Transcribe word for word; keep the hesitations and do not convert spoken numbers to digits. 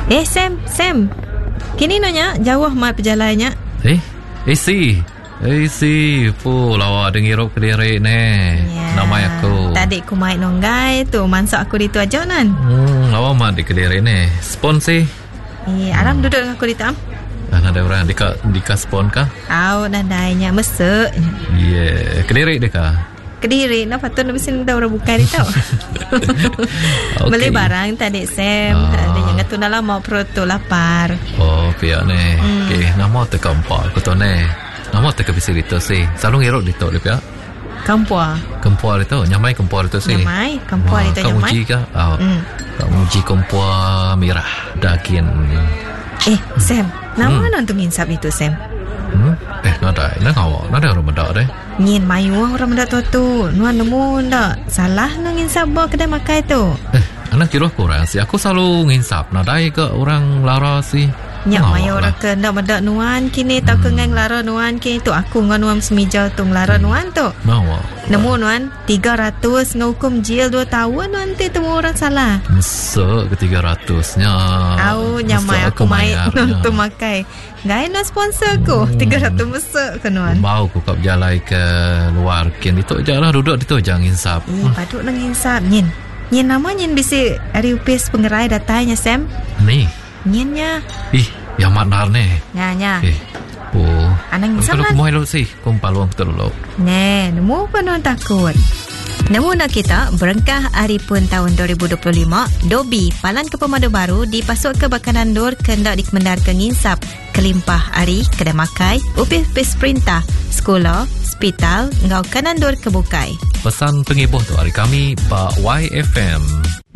Eh Sam, Sam. Kini nanya jauh mat perjalannya. Eh, eh si. Eh si, pu lawa dengirup Kediri ni. Ya. Nama aku. Tadi aku main nonggai tu, mansak aku ditu aja nan. Hmm, lawa mat di Kediri ni. Spon si. Eh, aram duduk dengan aku di tam. Dan ada orang dika dika spon kah? Au nadainya mesek. Yeah, Kediri deka. Kediri, nak patut nak mesin dah orang buka ni tau. Okay. Beli barang tadi Sam. Ah. Ada yang tu nak lama perut tu lapar. Oh, pihak ni. Hmm. Okay, nama teka empat aku tu ni. Nama teka bisi itu si. Selalu ngerok itu dia pihak. Kampua. Kempua itu, nyamai kempua itu si. Nyamai, kampua itu Kau nyamai. uji kah? Oh, Hmm. kau uji kempua merah dakin. Eh, Sam, nama Hmm. hmm. nonton insap itu Sam. Hmm? Eh, nada, nada awak, nada orang benda deh. Nyin mayu orang benda tu tu. Nuan nemu ndak? Salah nang insap bawa kedai makai tu. Eh, anak kira kurang sih. Aku selalu nginsap. Nadai ke orang lara sih. Nyak Ngawak mayu lah. orang ke ndak benda nuan kini tak ke ngang lara nuan kini tu aku ngan nuan semijau tu lara nuan tu. Nawa. Nemu nuan tiga ratus ngahukum jil dua tahun nanti temu orang salah. Mesek ke tiga ratusnya. Au nyamai aku main nonton makai. Gaya nak sponsor aku Hmm. tiga ratus mesek ke nuan. Mau aku kap jalan ke luar kin itu je lah duduk itu jangan insap. Eh, patut nang insap nyin. Nyin nama nyin bisi hari upis pengerai datanya Sam. Ni. Nyinnya. Ih, yang manar ni. Nya nya. Eh. Oh. Anang insap Kalau lah. kumoy lo sih, kumpal wang tu lo. Ne, nemu apa nuan takut? Nemu nak kita berengkah hari pun tahun dua ribu dua puluh lima, Dobi Palan ke Pemadu Baru dipasuk ke Bakanan Dur kendak dikemendar ke nginsap kelimpah hari kedai makai, upis-upis perintah, sekolah, hospital, ngau Kanan Dur kebukai. Pesan pengibuh tu hari kami Pak Y F M.